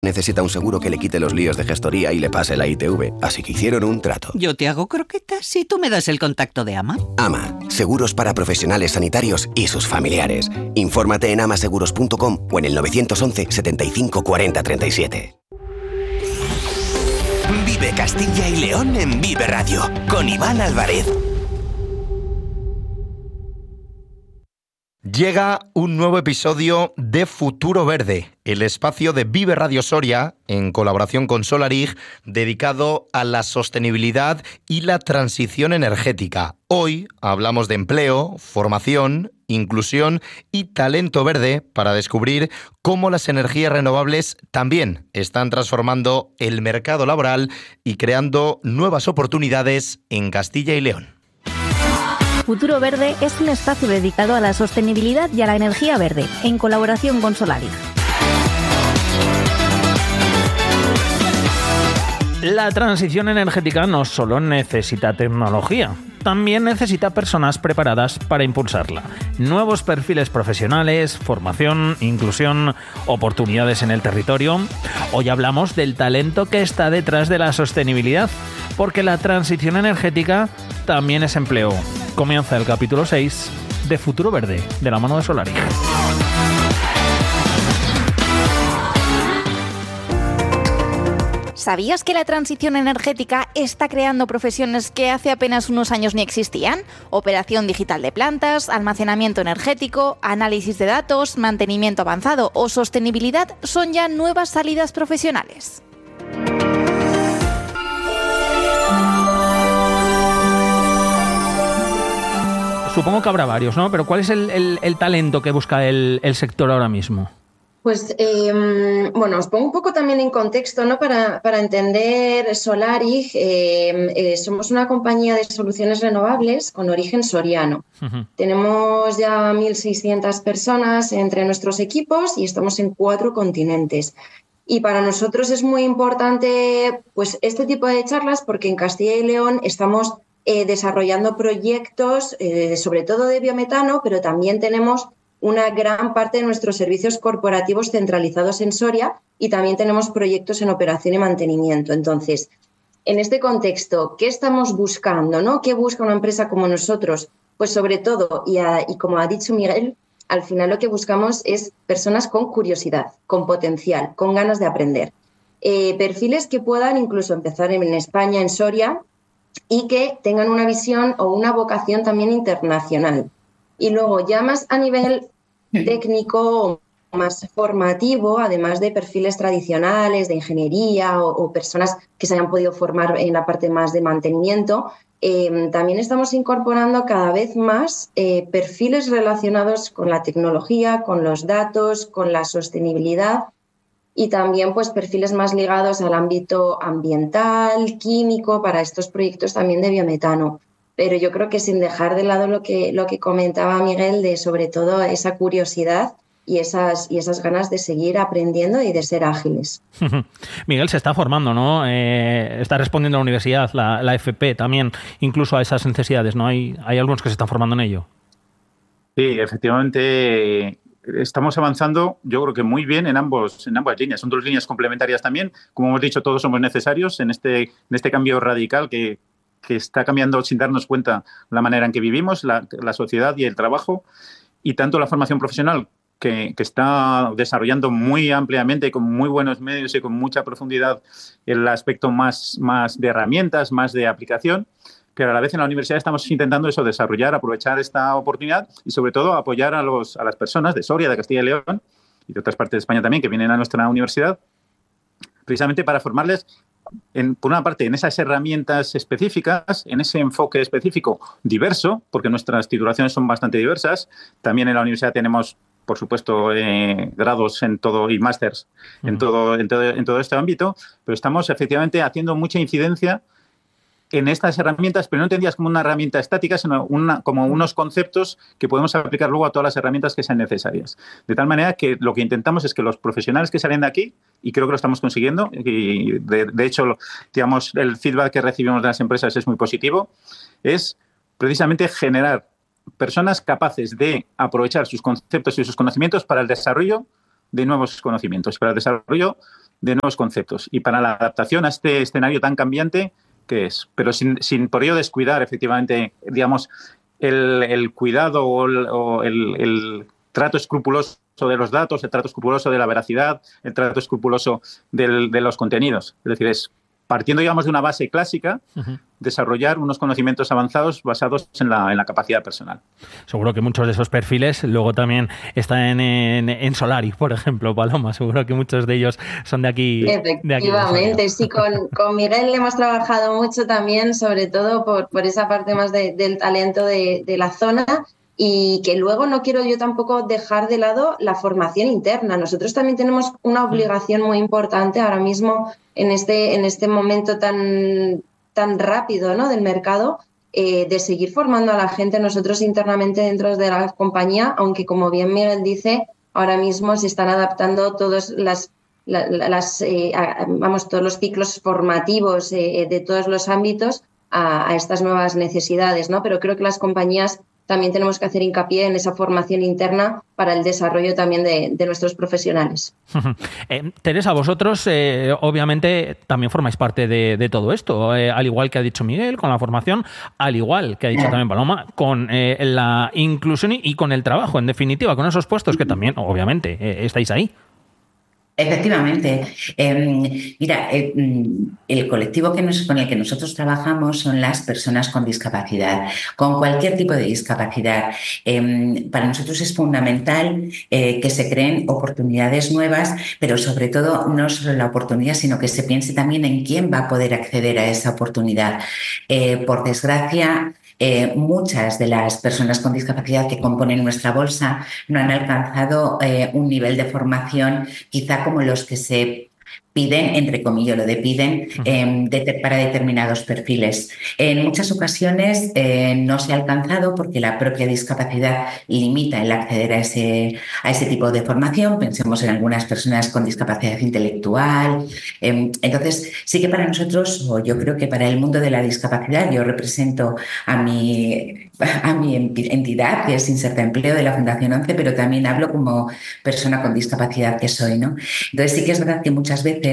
necesita un seguro que le quite los líos de gestoría y le pase la ITV, así que hicieron un trato. Yo te hago croquetas y tú me das el contacto de Ama. Ama, seguros para profesionales sanitarios y sus familiares. Infórmate en amaseguros.com o en el 911 75 40 37. Vive Castilla y León en Vive Radio, con Iván Álvarez. Llega un nuevo episodio de Futuro Verde, el espacio de Vive Radio Soria, en colaboración con Solarig, dedicado a la sostenibilidad y la transición energética. Hoy hablamos de empleo, formación, inclusión y talento verde para descubrir cómo las energías renovables también están transformando el mercado laboral y creando nuevas oportunidades en Castilla y León. Futuro Verde es un espacio dedicado a la sostenibilidad y a la energía verde, en colaboración con Solarig. La transición energética no solo necesita tecnología, también necesita personas preparadas para impulsarla. Nuevos perfiles profesionales, formación, inclusión, oportunidades en el territorio. Hoy hablamos del talento que está detrás de la sostenibilidad, porque la transición energética también es empleo. Comienza el capítulo 6 de Futuro Verde, de la mano de Solarig. ¿Sabías que la transición energética está creando profesiones que hace apenas unos años ni existían? Operación digital de plantas, almacenamiento energético, análisis de datos, mantenimiento avanzado o sostenibilidad son ya nuevas salidas profesionales. Supongo que habrá varios, ¿no? Pero ¿cuál es el talento que busca el sector ahora mismo? Pues, os pongo un poco también en contexto, ¿no? Para entender Solarig, somos una compañía de soluciones renovables con origen soriano. Uh-huh. Tenemos ya 1.600 personas entre nuestros equipos y estamos en 4 continentes. Y para nosotros es muy importante pues, este tipo de charlas porque en Castilla y León estamos desarrollando proyectos, sobre todo de biometano, pero también tenemos una gran parte de nuestros servicios corporativos centralizados en Soria y también tenemos proyectos en operación y mantenimiento. Entonces, en este contexto, ¿qué estamos buscando, ¿no? ¿Qué busca una empresa como nosotros? Pues sobre todo, y como ha dicho Miguel, al final lo que buscamos es personas con curiosidad, con potencial, con ganas de aprender. Perfiles que puedan incluso empezar en España, en Soria, y que tengan una visión o una vocación también internacional. Y luego ya más a nivel técnico, más formativo, además de perfiles tradicionales de ingeniería o personas que se hayan podido formar en la parte más de mantenimiento, también estamos incorporando cada vez más perfiles relacionados con la tecnología, con los datos, con la sostenibilidad y también pues perfiles más ligados al ámbito ambiental, químico, para estos proyectos también de biometano. Pero yo creo que sin dejar de lado lo que comentaba Miguel, de sobre todo esa curiosidad y esas ganas de seguir aprendiendo y de ser ágiles. Miguel se está formando, ¿no? Está respondiendo a la universidad, la FP también, incluso a esas necesidades, ¿no? Hay algunos que se están formando en ello. Sí, efectivamente estamos avanzando, yo creo que muy bien en ambas líneas. Son 2 líneas complementarias también. Como hemos dicho, todos somos necesarios en este cambio radical que está cambiando sin darnos cuenta la manera en que vivimos, la sociedad y el trabajo, y tanto la formación profesional que está desarrollando muy ampliamente, con muy buenos medios y con mucha profundidad el aspecto más de herramientas, más de aplicación, pero a la vez en la universidad estamos intentando eso, desarrollar, aprovechar esta oportunidad y sobre todo apoyar a las personas de Soria, de Castilla y León y de otras partes de España también que vienen a nuestra universidad, precisamente para formarles por una parte, en esas herramientas específicas, en ese enfoque específico diverso, porque nuestras titulaciones son bastante diversas. También en la universidad tenemos, por supuesto, grados en todo y másters en todo este ámbito, pero estamos efectivamente haciendo mucha incidencia en estas herramientas, pero no entendidas como una herramienta estática, sino como unos conceptos que podemos aplicar luego a todas las herramientas que sean necesarias. De tal manera que lo que intentamos es que los profesionales que salen de aquí, y creo que lo estamos consiguiendo, y de hecho, digamos, el feedback que recibimos de las empresas es muy positivo, es precisamente generar personas capaces de aprovechar sus conceptos y sus conocimientos para el desarrollo de nuevos conocimientos, para el desarrollo de nuevos conceptos. Y para la adaptación a este escenario tan cambiante, ¿qué es? Pero sin por ello descuidar, efectivamente, digamos, el cuidado o el trato escrupuloso de los datos, el trato escrupuloso de la veracidad, el trato escrupuloso de los contenidos. Es decir, es partiendo, digamos, de una base clásica, desarrollar unos conocimientos avanzados basados en la capacidad personal. Seguro que muchos de esos perfiles luego también están en Solari, por ejemplo, Paloma. Seguro que muchos de ellos son de aquí. Efectivamente, sí, con Miguel hemos trabajado mucho también, sobre todo por esa parte más del talento de la zona. Y que luego no quiero yo tampoco dejar de lado la formación interna. Nosotros también tenemos una obligación muy importante ahora mismo en este momento tan rápido, ¿no?, del mercado, de seguir formando a la gente nosotros internamente dentro de la compañía, aunque como bien Miguel dice, ahora mismo se están adaptando todos todos los ciclos formativos de todos los ámbitos a estas nuevas necesidades, ¿no? Pero creo que las compañías también tenemos que hacer hincapié en esa formación interna para el desarrollo también de nuestros profesionales. Teresa, vosotros obviamente también formáis parte de todo esto, al igual que ha dicho Miguel, con la formación, al igual que ha dicho también Paloma, con la inclusión y con el trabajo, en definitiva, con esos puestos que también, obviamente, estáis ahí. Efectivamente. Mira, el colectivo con el que nosotros trabajamos son las personas con discapacidad, con cualquier tipo de discapacidad. Para nosotros es fundamental que se creen oportunidades nuevas, pero sobre todo no solo la oportunidad, sino que se piense también en quién va a poder acceder a esa oportunidad. Por desgracia, muchas de las personas con discapacidad que componen nuestra bolsa no han alcanzado un nivel de formación quizá como los que se piden, entre comillas, lo de piden, para determinados perfiles. En muchas ocasiones no se ha alcanzado porque la propia discapacidad limita el acceder a ese tipo de formación. Pensemos en algunas personas con discapacidad intelectual. Entonces, sí que para nosotros, o yo creo que para el mundo de la discapacidad, yo represento a mi entidad, que es Inserta Empleo de la Fundación 11, pero también hablo como persona con discapacidad que soy, ¿no? Entonces, sí que es verdad que muchas veces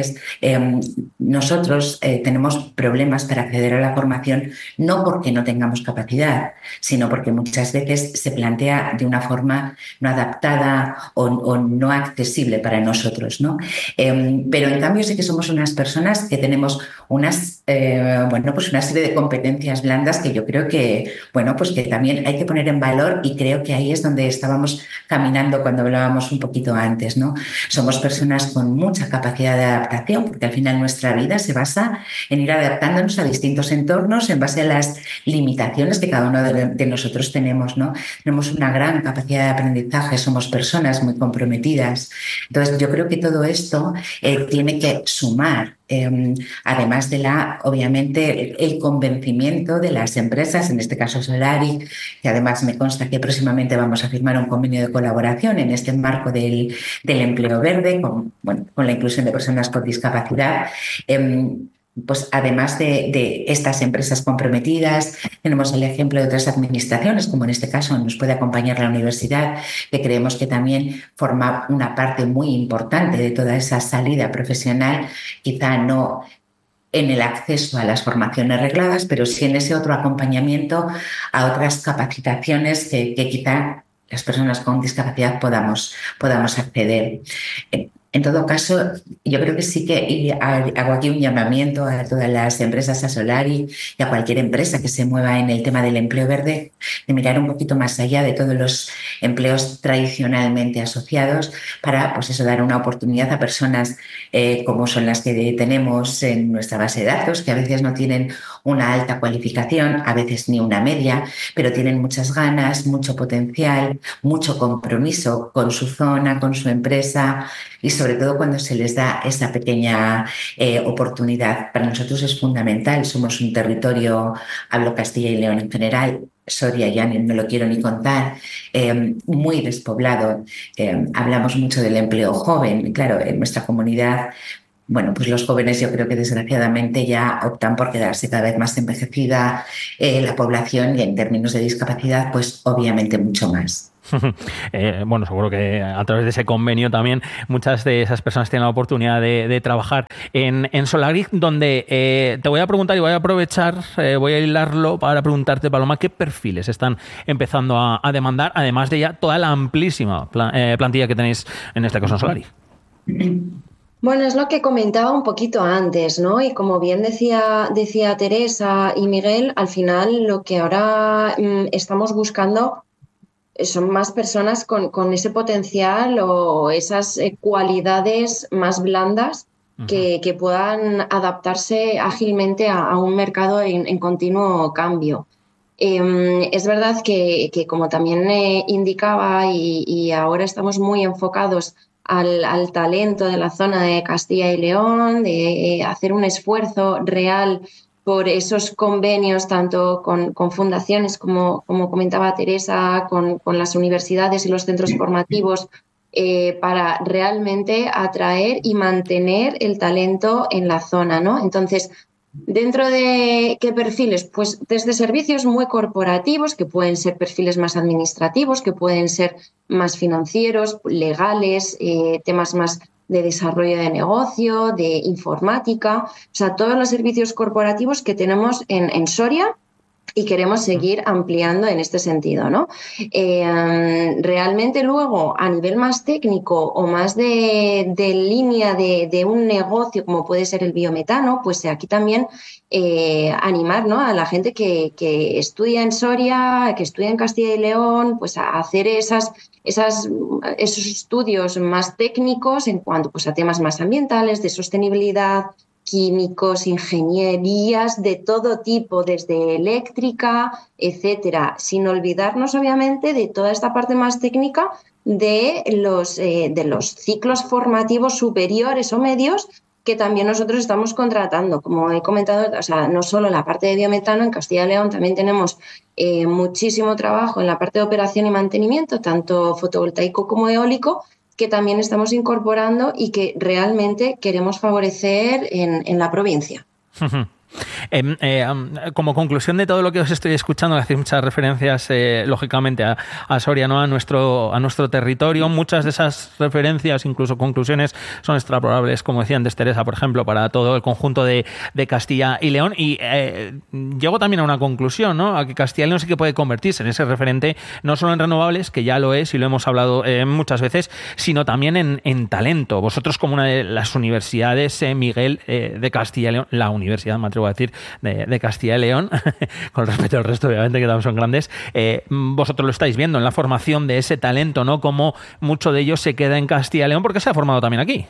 nosotros tenemos problemas para acceder a la formación, no porque no tengamos capacidad, sino porque muchas veces se plantea de una forma no adaptada o no accesible para nosotros, ¿no? Pero en cambio sí que somos unas personas que tenemos una serie de competencias blandas que yo creo que, que también hay que poner en valor, y creo que ahí es donde estábamos caminando cuando hablábamos un poquito antes, ¿no? Somos personas con mucha capacidad de adaptación, porque al final nuestra vida se basa en ir adaptándonos a distintos entornos en base a las limitaciones que cada uno de nosotros tenemos, ¿no? Tenemos una gran capacidad de aprendizaje, somos personas muy comprometidas. Entonces, yo creo que todo esto tiene que sumar, además de obviamente, el convencimiento de las empresas, en este caso Solari, que además me consta que próximamente vamos a firmar un convenio de colaboración en este marco del empleo verde, con la inclusión de personas con discapacidad. Pues además de estas empresas comprometidas, tenemos el ejemplo de otras administraciones, como en este caso nos puede acompañar la universidad, que creemos que también forma una parte muy importante de toda esa salida profesional, quizá no en el acceso a las formaciones regladas, pero sí en ese otro acompañamiento a otras capacitaciones que quizá las personas con discapacidad podamos acceder. En todo caso, yo creo que sí que hago aquí un llamamiento a todas las empresas, a Solari y a cualquier empresa que se mueva en el tema del empleo verde, de mirar un poquito más allá de todos los empleos tradicionalmente asociados para, dar una oportunidad a personas como son las que tenemos en nuestra base de datos, que a veces no tienen una alta cualificación, a veces ni una media, pero tienen muchas ganas, mucho potencial, mucho compromiso con su zona, con su empresa, y sobre todo cuando se les da esa pequeña oportunidad. Para nosotros es fundamental, somos un territorio, hablo Castilla y León en general, Soria ya no lo quiero ni contar, muy despoblado. Hablamos mucho del empleo joven, claro, en nuestra comunidad. Pues los jóvenes yo creo que desgraciadamente ya optan por quedarse cada vez más envejecida la población, y en términos de discapacidad, pues obviamente mucho más. Bueno, seguro que a través de ese convenio también muchas de esas personas tienen la oportunidad de trabajar en Solarich, donde te voy a preguntar y voy a aprovechar, voy a hilarlo para preguntarte, Paloma, ¿qué perfiles están empezando a demandar, además de ya toda la amplísima plantilla que tenéis en este caso en Solarich? Bueno, es lo que comentaba un poquito antes, ¿no? Y como bien decía Teresa y Miguel, al final lo que ahora estamos buscando son más personas con ese potencial o esas cualidades más blandas que puedan adaptarse ágilmente a un mercado en continuo cambio. Es verdad que como también indicaba, y ahora estamos muy enfocados al talento de la zona de Castilla y León, de hacer un esfuerzo real por esos convenios, tanto con fundaciones, como comentaba Teresa, con las universidades y los centros formativos, para realmente atraer y mantener el talento en la zona, ¿no? Entonces, ¿dentro de qué perfiles? Pues desde servicios muy corporativos, que pueden ser perfiles más administrativos, que pueden ser más financieros, legales, temas más de desarrollo de negocio, de informática, o sea, todos los servicios corporativos que tenemos en Soria y queremos seguir ampliando en este sentido, ¿no? Realmente luego, a nivel más técnico o más de línea de un negocio, como puede ser el biometano, pues aquí también animar, ¿no?, a la gente que estudia en Soria, que estudia en Castilla y León, pues a hacer esos estudios más técnicos en cuanto pues a temas más ambientales, de sostenibilidad, químicos, ingenierías de todo tipo, desde eléctrica, etcétera, sin olvidarnos obviamente de toda esta parte más técnica de los ciclos formativos superiores o medios que también nosotros estamos contratando. Como he comentado, o sea, no solo en la parte de biometano, en Castilla y León también tenemos muchísimo trabajo en la parte de operación y mantenimiento, tanto fotovoltaico como eólico, que también estamos incorporando y que realmente queremos favorecer en la provincia. Como conclusión de todo lo que os estoy escuchando, hacéis muchas referencias lógicamente a Soria, ¿no?, a nuestro territorio. Muchas de esas referencias, incluso conclusiones, son extrapolables, como decía antes Teresa, por ejemplo, para todo el conjunto de Castilla y León. Y llego también a una conclusión, ¿no?, a que Castilla y León sí que puede convertirse en ese referente, no solo en renovables, que ya lo es y lo hemos hablado muchas veces, sino también en talento. Vosotros, como una de las universidades, Miguel, de Castilla y León, la universidad, me atrevo a decir, de Castilla y León, con respecto al resto, obviamente, que también son grandes, vosotros lo estáis viendo en la formación de ese talento, ¿no?, como mucho de ello se queda en Castilla y León porque se ha formado también aquí.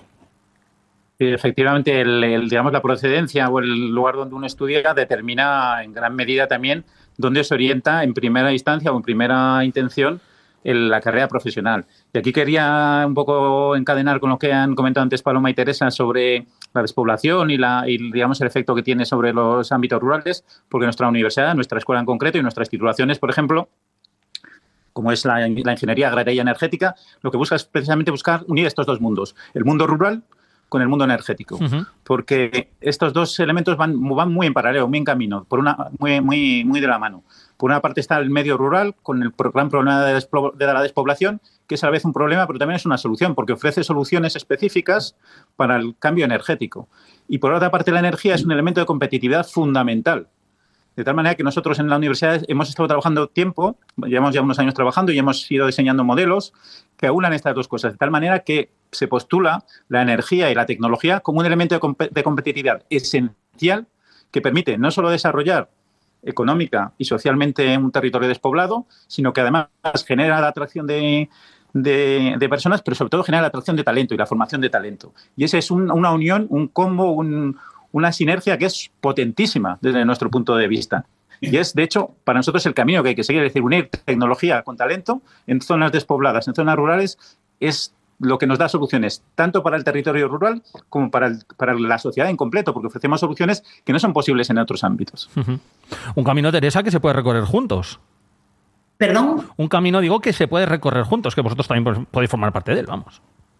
Sí, efectivamente, digamos, la procedencia o el lugar donde uno estudia determina en gran medida también dónde se orienta en primera instancia o en primera intención en la carrera profesional. Y aquí quería un poco encadenar con lo que han comentado antes Paloma y Teresa sobre la despoblación y digamos, el efecto que tiene sobre los ámbitos rurales, porque nuestra universidad, nuestra escuela en concreto y nuestras titulaciones, por ejemplo, como es la ingeniería agraria y energética, lo que busca es precisamente unir estos dos mundos, el mundo rural con el mundo energético, porque estos dos elementos van muy en paralelo, muy en camino, muy de la mano. Por una parte está el medio rural, con el gran problema de la despoblación, que es a la vez un problema, pero también es una solución, porque ofrece soluciones específicas para el cambio energético. Y por otra parte, la energía es un elemento de competitividad fundamental. De tal manera que nosotros en la universidad hemos estado trabajando tiempo, llevamos ya unos años trabajando y hemos ido diseñando modelos que aunan estas dos cosas, de tal manera que se postula la energía y la tecnología como un elemento de competitividad esencial que permite no solo desarrollar económica y socialmente un territorio despoblado, sino que además genera la atracción de personas, pero sobre todo genera la atracción de talento y la formación de talento. Y esa es una unión, un combo, una sinergia que es potentísima desde nuestro punto de vista. Y es, de hecho, para nosotros el camino que hay que seguir, es decir, unir tecnología con talento en zonas despobladas, en zonas rurales, es lo que nos da soluciones, tanto para el territorio rural como para la sociedad en completo, porque ofrecemos soluciones que no son posibles en otros ámbitos. Un camino, Teresa, que se puede recorrer juntos. ¿Perdón? Un camino, digo, que se puede recorrer juntos, que vosotros también podéis formar parte de él, vamos.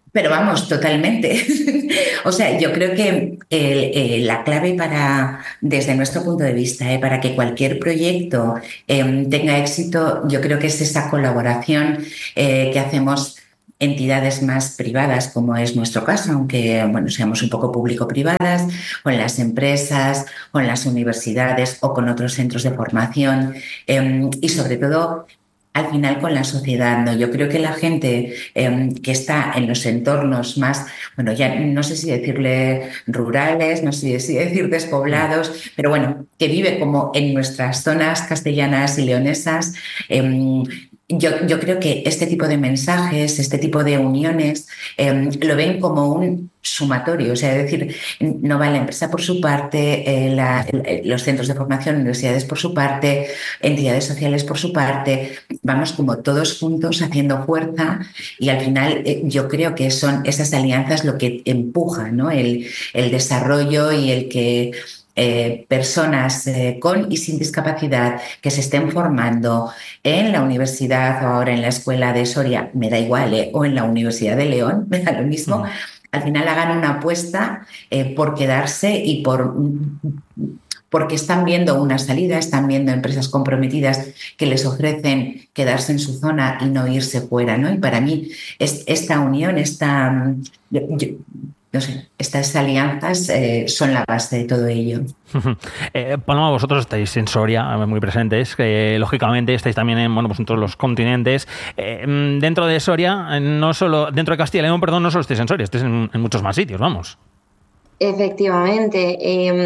Pero vamos, totalmente. O sea, yo creo que la clave desde nuestro punto de vista, para que cualquier proyecto tenga éxito, yo creo que es esa colaboración que hacemos entidades más privadas, como es nuestro caso, aunque bueno, seamos un poco público-privadas, con las empresas, con las universidades o con otros centros de formación y sobre todo al final con la sociedad, ¿no? Yo creo que la gente que está en los entornos más, bueno, ya no sé si decirle rurales, no sé si decir despoblados, pero bueno, que vive como en nuestras zonas castellanas y leonesas, yo creo que este tipo de mensajes, este tipo de uniones, lo ven como un sumatorio, o sea, es decir, no va la empresa por su parte, los centros de formación, universidades por su parte, entidades sociales por su parte, vamos como todos juntos haciendo fuerza y al final yo creo que son esas alianzas lo que empuja, ¿no? El desarrollo y el que personas con y sin discapacidad que se estén formando en la universidad o ahora en la escuela de Soria, me da igual, o en la Universidad de León, me da lo mismo, al final hagan una apuesta por quedarse y porque están viendo una salida, están viendo empresas comprometidas que les ofrecen quedarse en su zona y no irse fuera, ¿no? Y para mí esta unión, no sé, estas alianzas son la base de todo ello. Paloma, vosotros estáis en Soria muy presentes, lógicamente estáis también en todos los continentes. Dentro de Soria, dentro de Castilla y León, perdón, no solo estáis en Soria, estáis en muchos más sitios, vamos. Efectivamente,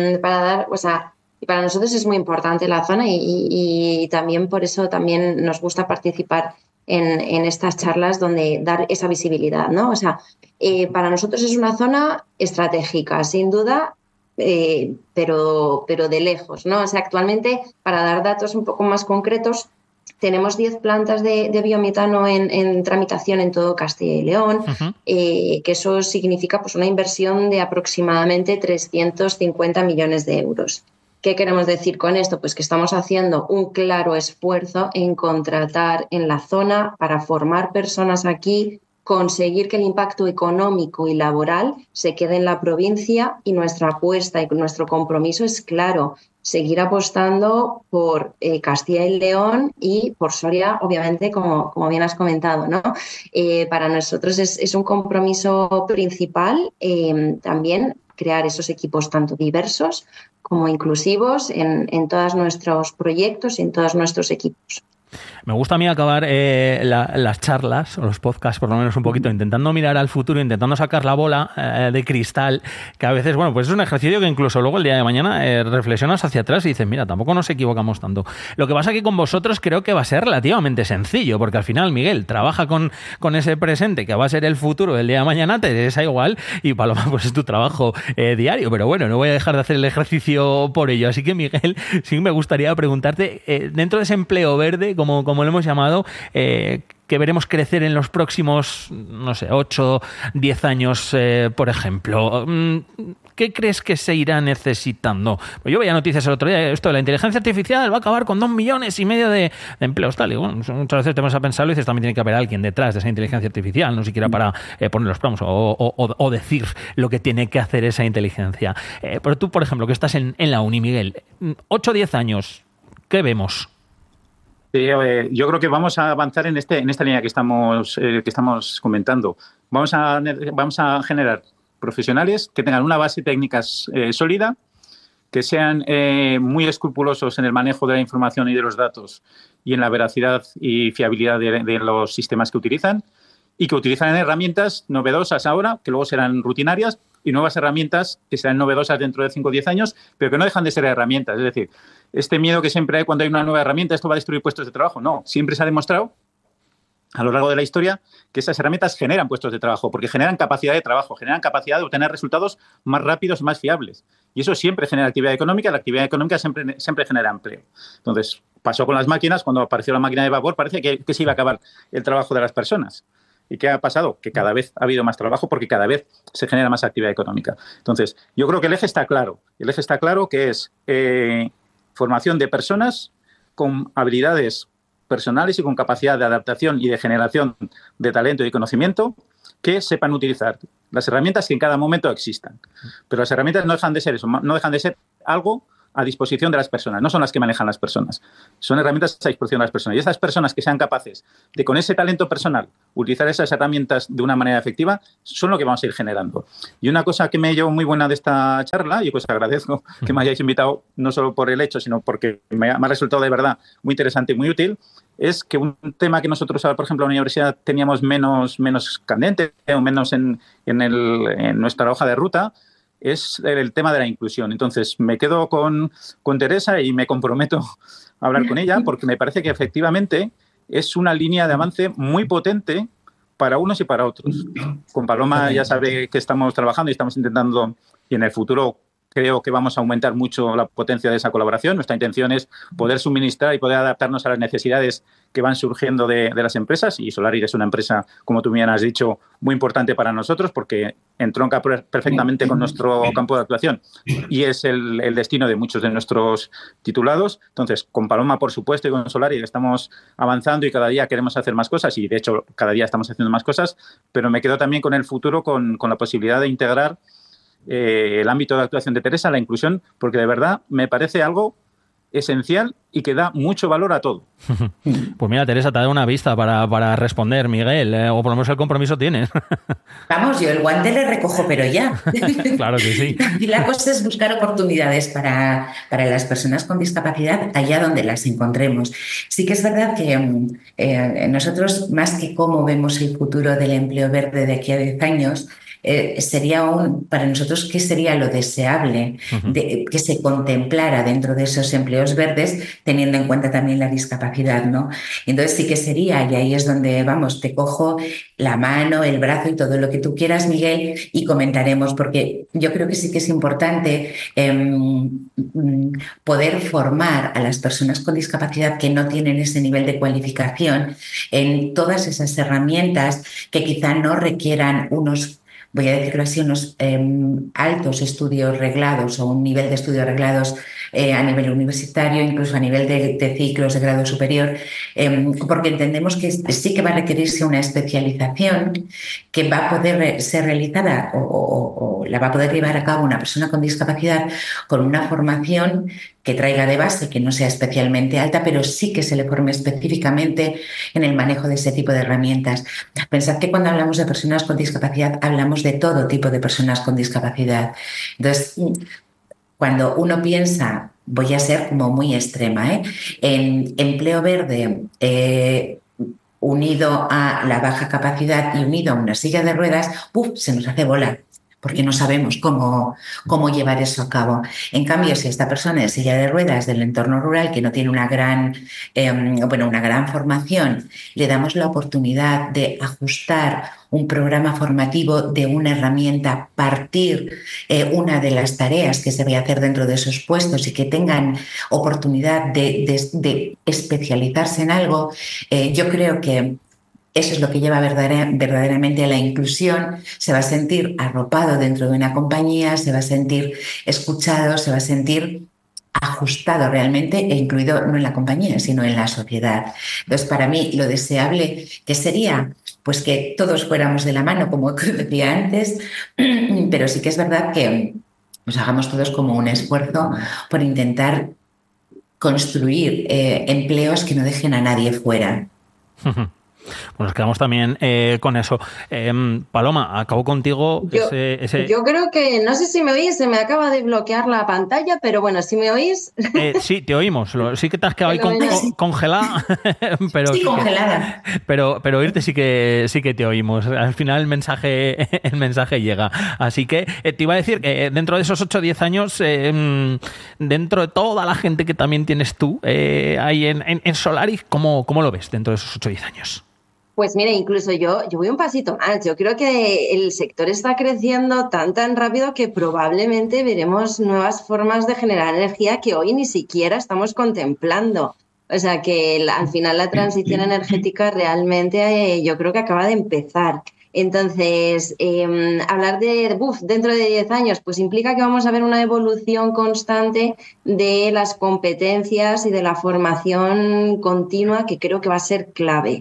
y para nosotros es muy importante la zona y también por eso también nos gusta participar en estas charlas donde dar esa visibilidad, ¿no? O sea, para nosotros es una zona estratégica, sin duda, pero de lejos, ¿no? O sea, actualmente, para dar datos un poco más concretos, tenemos 10 plantas de biometano en tramitación en todo Castilla y León, que eso significa pues, una inversión de aproximadamente 350 millones de euros. ¿Qué queremos decir con esto? Pues que estamos haciendo un claro esfuerzo en contratar en la zona para formar personas aquí, conseguir que el impacto económico y laboral se quede en la provincia y nuestra apuesta y nuestro compromiso es claro, seguir apostando por Castilla y León y por Soria, obviamente, como bien has comentado, ¿no? Para nosotros es un compromiso principal también crear esos equipos tanto diversos como inclusivos en todos nuestros proyectos y en todos nuestros equipos. Me gusta a mí acabar las charlas o los podcasts, por lo menos un poquito, intentando mirar al futuro, intentando sacar la bola de cristal, que a veces, bueno, pues es un ejercicio que incluso luego el día de mañana reflexionas hacia atrás y dices, mira, tampoco nos equivocamos tanto. Lo que pasa es que con vosotros creo que va a ser relativamente sencillo, porque al final Miguel trabaja con ese presente que va a ser el futuro del día de mañana, Teresa igual, y Paloma, pues es tu trabajo diario, pero bueno, no voy a dejar de hacer el ejercicio por ello. Así que, Miguel, sí me gustaría preguntarte, dentro de ese empleo verde, como lo hemos llamado, que veremos crecer en los próximos, no sé, 8, 10 años, por ejemplo. ¿Qué crees que se irá necesitando? Pues yo veía noticias el otro día, esto de la inteligencia artificial va a acabar con 2,5 millones de empleos, tal. Y bueno, muchas veces te vas a pensarlo y dices, también tiene que haber alguien detrás de esa inteligencia artificial, no siquiera para poner los promos o decir lo que tiene que hacer esa inteligencia. Pero tú, por ejemplo, que estás en la uni, Miguel, 8 o 10 años, ¿qué vemos? Sí, yo creo que vamos a avanzar en esta línea que estamos comentando. Vamos a generar profesionales que tengan una base técnica sólida, que sean muy escrupulosos en el manejo de la información y de los datos y en la veracidad y fiabilidad de los sistemas que utilizan y que utilizan herramientas novedosas ahora, que luego serán rutinarias, y nuevas herramientas que serán novedosas dentro de 5 o 10 años, pero que no dejan de ser herramientas. Es decir, este miedo que siempre hay cuando hay una nueva herramienta, esto va a destruir puestos de trabajo. No, siempre se ha demostrado a lo largo de la historia que esas herramientas generan puestos de trabajo, porque generan capacidad de trabajo, generan capacidad de obtener resultados más rápidos y más fiables. Y eso siempre genera actividad económica, la actividad económica siempre genera empleo. Entonces, pasó con las máquinas, cuando apareció la máquina de vapor, parecía que se iba a acabar el trabajo de las personas. ¿Y qué ha pasado? Que cada vez ha habido más trabajo porque cada vez se genera más actividad económica. Entonces, yo creo que el eje está claro. El eje está claro que es formación de personas con habilidades personales y con capacidad de adaptación y de generación de talento y conocimiento que sepan utilizar las herramientas que en cada momento existan. Pero las herramientas no dejan de ser eso, no dejan de ser algo a disposición de las personas, no son las que manejan las personas, son herramientas a disposición de las personas. Y esas personas que sean capaces de, con ese talento personal, utilizar esas herramientas de una manera efectiva, son lo que vamos a ir generando. Y una cosa que me llevo muy buena de esta charla, y pues agradezco que me hayáis invitado, no solo por el hecho, sino porque me ha resultado de verdad muy interesante y muy útil, es que un tema que nosotros, por ejemplo, en la universidad teníamos menos candente o menos en nuestra hoja de ruta, es el tema de la inclusión. Entonces, me quedo con Teresa y me comprometo a hablar con ella porque me parece que efectivamente es una línea de avance muy potente para unos y para otros. Con Paloma ya sabe que estamos trabajando y estamos intentando, y en el futuro creo que vamos a aumentar mucho la potencia de esa colaboración. Nuestra intención es poder suministrar y poder adaptarnos a las necesidades que van surgiendo de las empresas, y Solaris es una empresa, como tú bien has dicho, muy importante para nosotros porque entronca perfectamente con nuestro campo de actuación y es el destino de muchos de nuestros titulados. Entonces, con Paloma, por supuesto, y con Solaris estamos avanzando y cada día queremos hacer más cosas y, de hecho, cada día estamos haciendo más cosas, pero me quedo también con el futuro, con la posibilidad de integrar el ámbito de actuación de Teresa, la inclusión, porque de verdad me parece algo esencial y que da mucho valor a todo. Pues mira, Teresa, te ha dado una vista para responder, Miguel, o por lo menos el compromiso tienes. Vamos, yo el guante le recojo, pero ya. Claro que sí. Y la cosa es buscar oportunidades para las personas con discapacidad allá donde las encontremos. Sí que es verdad que nosotros, más que cómo vemos el futuro del empleo verde de aquí a 10 años, sería para nosotros, ¿qué sería lo deseable que se contemplara dentro de esos empleos verdes, teniendo en cuenta también la discapacidad, ¿no? Entonces sí que sería, y ahí es donde, vamos, te cojo la mano, el brazo y todo lo que tú quieras, Miguel, y comentaremos, porque yo creo que sí que es importante poder formar a las personas con discapacidad que no tienen ese nivel de cualificación en todas esas herramientas que quizá no requieran voy a decirlo así, unos altos estudios reglados o un nivel de estudios reglados a nivel universitario, incluso a nivel de ciclos de grado superior, porque entendemos que sí que va a requerirse una especialización que va a poder ser realizada o la va a poder llevar a cabo una persona con discapacidad con una formación que traiga de base, que no sea especialmente alta, pero sí que se le forme específicamente en el manejo de ese tipo de herramientas. Pensad que cuando hablamos de personas con discapacidad, hablamos de todo tipo de personas con discapacidad. Entonces, cuando uno piensa, voy a ser como muy extrema, en empleo verde unido a la baja capacidad y unido a una silla de ruedas, se nos hace bola, porque no sabemos cómo llevar eso a cabo. En cambio, si esta persona es silla de ruedas del entorno rural, que no tiene una gran formación, le damos la oportunidad de ajustar un programa formativo de una herramienta, partir una de las tareas que se va a hacer dentro de esos puestos y que tengan oportunidad de especializarse en algo, yo creo que eso es lo que lleva verdaderamente a la inclusión. Se va a sentir arropado dentro de una compañía, se va a sentir escuchado, se va a sentir ajustado realmente e incluido no en la compañía, sino en la sociedad. Entonces, para mí, lo deseable que sería pues que todos fuéramos de la mano, como decía antes, pero sí que es verdad que nos hagamos todos como un esfuerzo por intentar construir empleos que no dejen a nadie fuera. Pues nos quedamos también con eso. Paloma, acabo contigo. Yo creo que, no sé si me oís, se me acaba de bloquear la pantalla, pero bueno, si me oís... Sí, te oímos. Sí que te has quedado ahí congelada. Pero sí, congelada. Pero oírte sí que te oímos. Al final el mensaje llega. Así que te iba a decir que dentro de esos 8 o 10 años, dentro de toda la gente que también tienes tú ahí en Solaris, ¿cómo lo ves dentro de esos 8 o 10 años? Pues mira, incluso yo voy un pasito más. Yo creo que el sector está creciendo tan rápido que probablemente veremos nuevas formas de generar energía que hoy ni siquiera estamos contemplando. O sea que al final la transición energética realmente yo creo que acaba de empezar. Entonces, hablar de dentro de 10 años, pues implica que vamos a ver una evolución constante de las competencias y de la formación continua que creo que va a ser clave.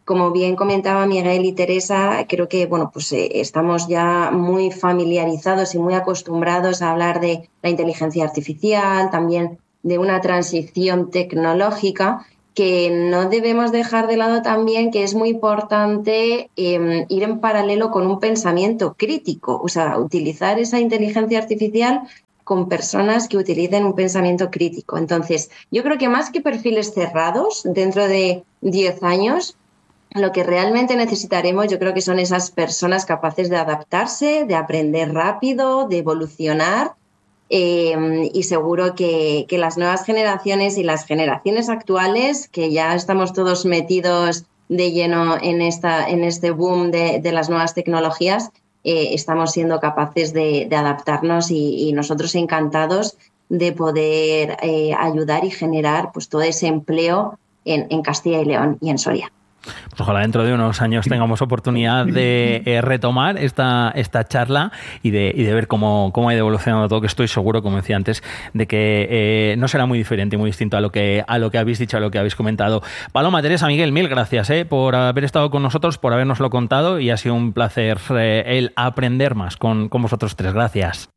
Como bien comentaba Miguel y Teresa, creo que estamos ya muy familiarizados y muy acostumbrados a hablar de la inteligencia artificial, también de una transición tecnológica, que no debemos dejar de lado también que es muy importante ir en paralelo con un pensamiento crítico, o sea, utilizar esa inteligencia artificial con personas que utilicen un pensamiento crítico. Entonces, yo creo que más que perfiles cerrados, dentro de 10 años, lo que realmente necesitaremos, yo creo que son esas personas capaces de adaptarse, de aprender rápido, de evolucionar, y seguro que las nuevas generaciones y las generaciones actuales, que ya estamos todos metidos de lleno en este boom de las nuevas tecnologías, estamos siendo capaces de adaptarnos y nosotros encantados de poder ayudar y generar pues todo ese empleo en Castilla y León y en Soria. Pues ojalá dentro de unos años tengamos oportunidad de retomar esta charla y de ver cómo ha ido evolucionando todo, que estoy seguro, como decía antes, de que no será muy diferente y muy distinto a lo que habéis dicho, a lo que habéis comentado. Paloma, Teresa, Miguel, mil gracias por haber estado con nosotros, por habernoslo contado, y ha sido un placer el aprender más con vosotros tres. Gracias.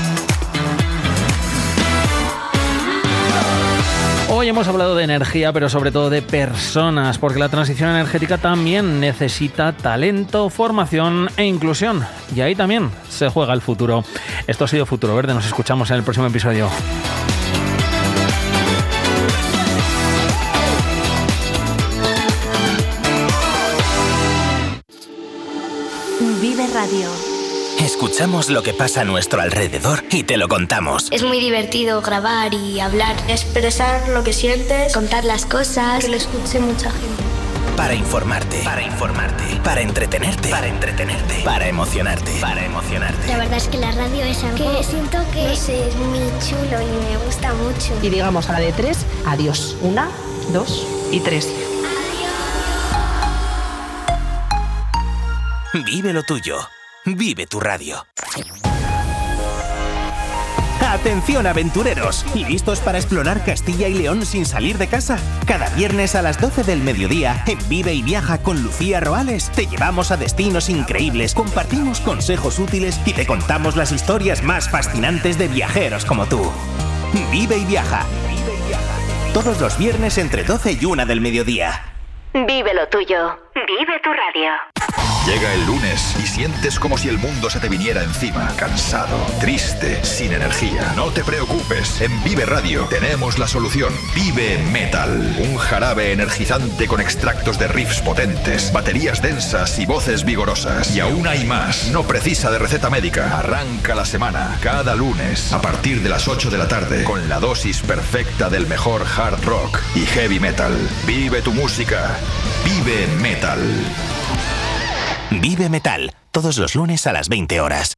Hoy hemos hablado de energía, pero sobre todo de personas, porque la transición energética también necesita talento, formación e inclusión. Y ahí también se juega el futuro. Esto ha sido Futuro Verde. Nos escuchamos en el próximo episodio. Vive Radio. Escuchamos lo que pasa a nuestro alrededor y te lo contamos. Es muy divertido grabar y hablar, expresar lo que sientes, contar las cosas, que lo escuche mucha gente. Para informarte, para entretenerte, para emocionarte. La verdad es que la radio es algo que siento que es muy chulo y me gusta mucho. Y digamos a la de 3, adiós. 1, 2 y 3. Vive lo tuyo. Vive tu radio. ¡Atención, aventureros! ¿Listos para explorar Castilla y León sin salir de casa? Cada viernes a las 12 del mediodía, en Vive y Viaja con Lucía Roales, te llevamos a destinos increíbles, compartimos consejos útiles y te contamos las historias más fascinantes de viajeros como tú. Vive y Viaja. Todos los viernes entre 12 y 1 del mediodía. Vive lo tuyo. Vive tu radio. Llega el lunes y sientes como si el mundo se te viniera encima. Cansado, triste, sin energía. No te preocupes, en Vive Radio tenemos la solución. Vive Metal, un jarabe energizante con extractos de riffs potentes, baterías densas y voces vigorosas. Y aún hay más, no precisa de receta médica. Arranca la semana, cada lunes, a partir de las 8 de la tarde, con la dosis perfecta del mejor hard rock y heavy metal. Vive tu música. Vive Metal. Vive Metal, todos los lunes a las 20 horas.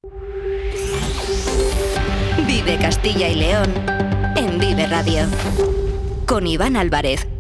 Vive Castilla y León en Vive Radio. Con Iván Álvarez.